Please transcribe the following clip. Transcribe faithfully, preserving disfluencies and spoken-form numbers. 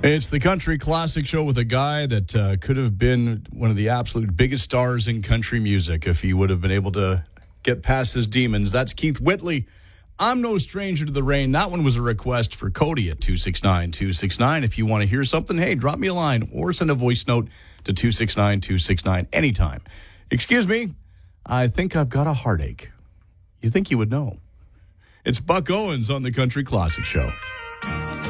It's the Country Classic Show with a guy that uh, could have been one of the absolute biggest stars in country music if he would have been able to get past his demons. That's Keith Whitley. I'm no stranger to the rain. That one was a request for Cody at two six nine, two six nine. If you want to hear something, hey, drop me a line or send a voice note to two six nine, two six nine anytime. Excuse me, I think I've got a heartache. You think you would know. It's Buck Owens on the Country Classic Show.